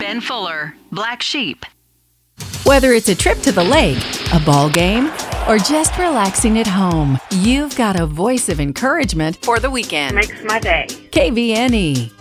Ben Fuller, Black Sheep. Whether it's a trip to the lake, a ball game, or just relaxing at home, you've got a voice of encouragement for the weekend. Makes my day. KVNE.